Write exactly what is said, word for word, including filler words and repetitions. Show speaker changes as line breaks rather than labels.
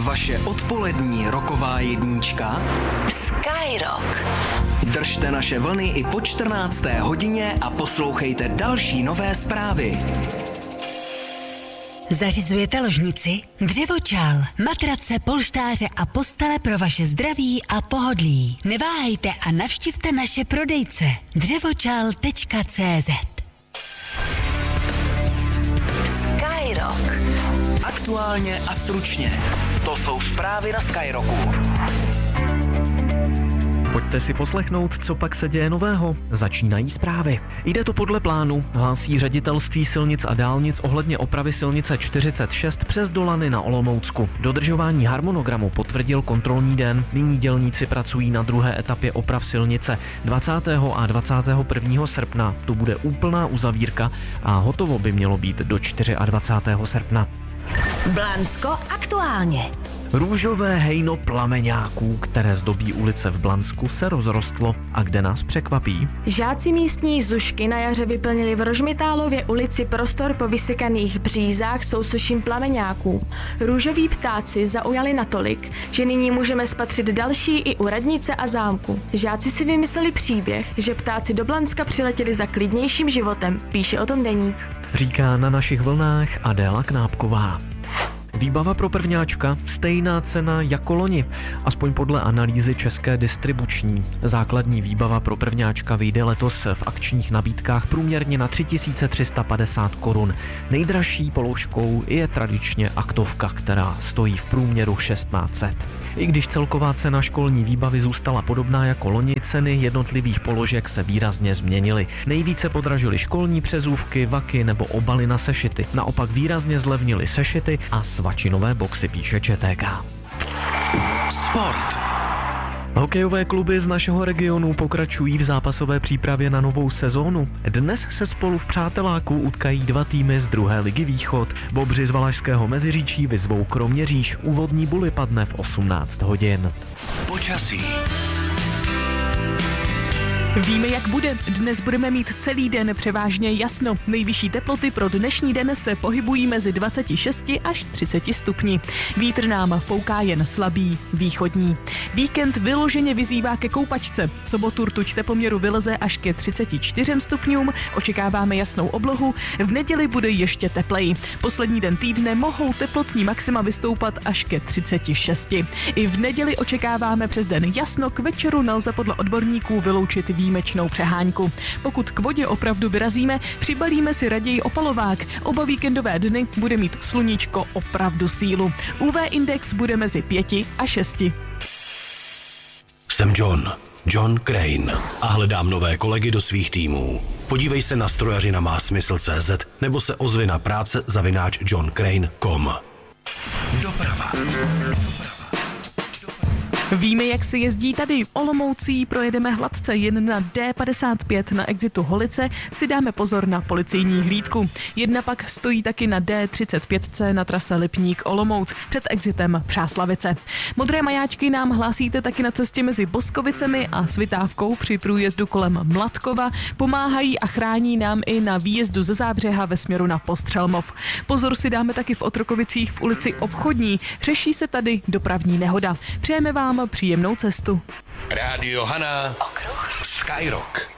Vaše odpolední roková jednička
Skyrock.
Držte naše vlny i po čtrnácté hodině a poslouchejte další nové zprávy.
Zařizujete ložnici, dřevočál, matrace, polštáře a postele pro vaše zdraví a pohodlí. Neváhejte a navštivte naše prodejce dřevočál tečka cé zet.
Skyrock.
Aktuálně a stručně. To jsou zprávy na Skyrocku.
Pojďte si poslechnout, co pak se děje nového. Začínají zprávy. Jde to podle plánu, hlásí ředitelství silnic a dálnic ohledně opravy silnice čtyřicet šest přes Dolany na Olomoucku. Dodržování harmonogramu potvrdil kontrolní den. Nyní dělníci pracují na druhé etapě oprav silnice. dvacátého a dvacátého prvního srpna tu bude úplná uzavírka a hotovo by mělo být do dvacátého čtvrtého srpna.
Blansko aktuálně.
Růžové hejno plameňáků, které zdobí ulice v Blansku, se rozrostlo a kde nás překvapí.
Žáci místní Zušky na jaře vyplnili v Rožmitálově ulici prostor po vysekaných břízách sousoším plameňáků. Růžoví ptáci zaujali natolik, že nyní můžeme spatřit další i u radnice a zámku. Žáci si vymysleli příběh, že ptáci do Blanska přiletěli za klidnějším životem, píše o tom Deník.
Říká na našich vlnách Adéla Knápková. Výbava pro prvňáčka, stejná cena jako loni, aspoň podle analýzy České distribuční. Základní výbava pro prvňáčka vyjde letos v akčních nabídkách průměrně na tři tisíce tři sta padesát korun. Nejdražší položkou je tradičně aktovka, která stojí v průměru šestnáct set. I když celková cena školní výbavy zůstala podobná jako loni, ceny jednotlivých položek se výrazně změnily. Nejvíce podražily školní přezůvky, vaky nebo obaly na sešity. Naopak výrazně zlevnily sešity a svačinové boxy, píše ČTK.
Sport.
Hokejové kluby z našeho regionu pokračují v zápasové přípravě na novou sezónu. Dnes se spolu v Přáteláku utkají dva týmy z druhé ligy Východ. Bobři z Valašského Meziříčí vyzvou Kroměříž. Úvodní buly padne v osmnáct hodin.
Počasí.
Víme, jak bude. Dnes budeme mít celý den převážně jasno. Nejvyšší teploty pro dnešní den se pohybují mezi dvacet šest až třicet stupni. Vítr nám fouká jen slabý, východní. Víkend vyloženě vyzývá ke koupačce. V sobotu rtuť teploměru vyleze až ke třiceti čtyřem stupňům, očekáváme jasnou oblohu, v neděli bude ještě tepleji. Poslední den týdne mohou teplotní maxima vystoupat až ke třiceti šesti. I v neděli očekáváme přes den jasno, k večeru nelze podle odborníků vyloučit výjimečnou přehánku. Pokud k vodě opravdu vyrazíme, přibalíme si raději opalovák. Oba víkendové dny bude mít sluníčko opravdu sílu. ú vé index bude mezi pěti a šesti.
Jsem John, John Crane a hledám nové kolegy do svých týmů. Podívej se na strojařina má smysl tečka cé zet nebo se ozvi na práce zavináč john crane tečka com.
Doprava.
Víme, jak se jezdí tady. Olomoucí projedeme hladce, jen na dé padesát pět na exitu Holice si dáme pozor na policejní hlídku. Jedna pak stojí taky na dé třicet pět na trase Lipník Olomouc před exitem Přáslavice. Modré majáčky nám hlásíte taky na cestě mezi Boskovicemi a Svitávkou při průjezdu kolem Mladkova. Pomáhají a chrání nám i na výjezdu ze Zábřeha ve směru na Postřelmov. Pozor si dáme taky v Otrokovicích v ulici Obchodní. Řeší se tady dopravní nehoda. Přejeme vám příjemnou cestu.
Rádio Hana. Okruh. Skyrock.